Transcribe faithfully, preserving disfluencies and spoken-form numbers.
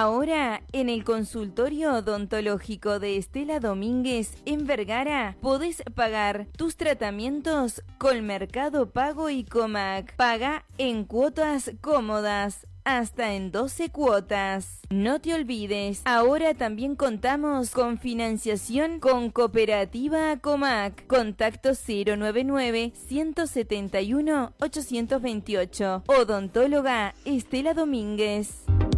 Ahora, en el consultorio odontológico de Estela Domínguez en Vergara, podés pagar tus tratamientos con Mercado Pago y Comac. Paga en cuotas cómodas, hasta en doce cuotas. No te olvides, ahora también contamos con financiación con Cooperativa Comac. Contacto cero nueve nueve, uno siete uno, ocho dos ocho. Odontóloga Estela Domínguez.